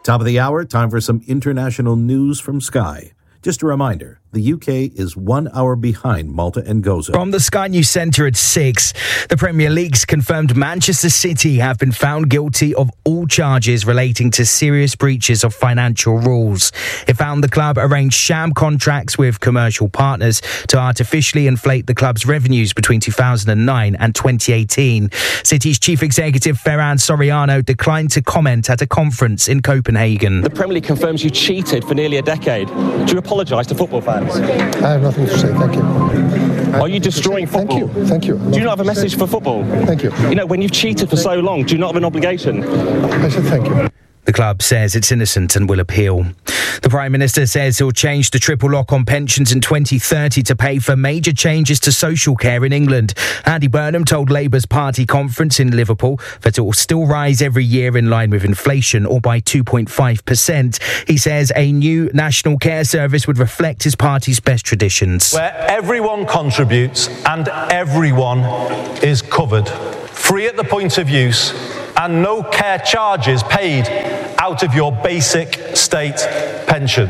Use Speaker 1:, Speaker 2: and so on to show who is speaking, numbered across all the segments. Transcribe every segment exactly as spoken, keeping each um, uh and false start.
Speaker 1: Top of the hour, time for some international news from Sky. Just a reminder, the U K is one hour behind Malta and Gozo.
Speaker 2: From the Sky News Centre at six, the Premier League's confirmed Manchester City have been found guilty of all charges relating to serious breaches of financial rules. It found the club arranged sham contracts with commercial partners to artificially inflate the club's revenues between two thousand nine and twenty eighteen. City's chief executive Ferran Soriano declined to comment at a conference in Copenhagen.
Speaker 3: The Premier League confirms you cheated for nearly a decade. Do you apologise to football fans?
Speaker 4: I have nothing to say, thank you.
Speaker 3: Are you destroying football?
Speaker 4: Thank you, thank you.
Speaker 3: Do you not have a message for football?
Speaker 4: Thank you.
Speaker 3: You know, when you've cheated for so long, do you not have an obligation?
Speaker 4: I said thank you.
Speaker 2: The club says it's innocent and will appeal. The Prime Minister says he'll change the triple lock on pensions in twenty thirty to pay for major changes to social care in England. Andy Burnham told Labour's party conference in Liverpool that it will still rise every year in line with inflation or by two point five percent. He says a new national care service would reflect his party's best traditions.
Speaker 5: Where everyone contributes and everyone is covered. Free at the point of use and no care charges paid out of your basic state pension.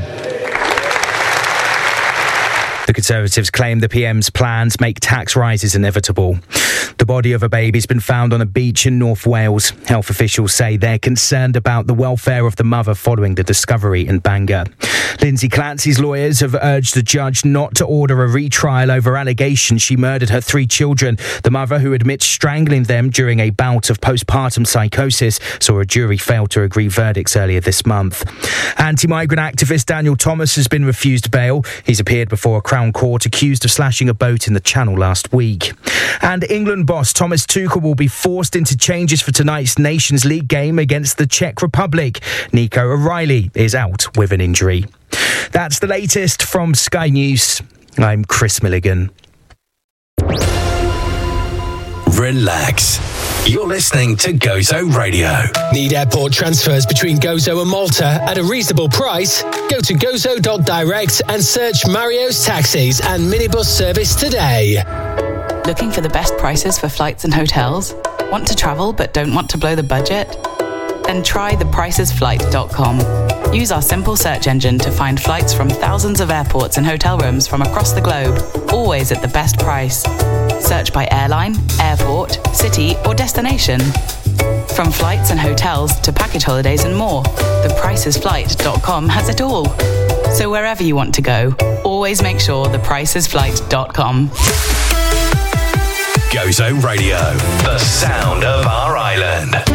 Speaker 2: The Conservatives claim the P M's plans make tax rises inevitable. The body of a baby's been found on a beach in North Wales. Health officials say they're concerned about the welfare of the mother following the discovery in Bangor. Lindsay Clancy's lawyers have urged the judge not to order a retrial over allegations she murdered her three children. The mother, who admits strangling them during a bout of postpartum psychosis, saw a jury fail to agree verdicts earlier this month. Anti-migrant activist Daniel Thomas has been refused bail. He's appeared before a Crown Court accused of slashing a boat in the Channel last week. And England boss Thomas Tuchel will be forced into changes for tonight's Nations League game against the Czech Republic. Nico O'Reilly is out with an injury. That's the latest from Sky News. I'm Chris Milligan.
Speaker 6: Relax. You're listening to Gozo Radio.
Speaker 7: Need airport transfers between Gozo and Malta at a reasonable price? Go to gozo dot direct and search Mario's Taxis and Minibus service today.
Speaker 8: Looking for the best prices for flights and hotels? Want to travel but don't want to blow the budget? Then try the prices flight dot com. Use our simple search engine to find flights from thousands of airports and hotel rooms from across the globe, always at the best price. Search by airline, airport, city or destination. From flights and hotels to package holidays and more, the prices flight dot com has it all. So wherever you want to go, always make sure the prices flight dot com.
Speaker 6: Gozo Radio, the sound of our island.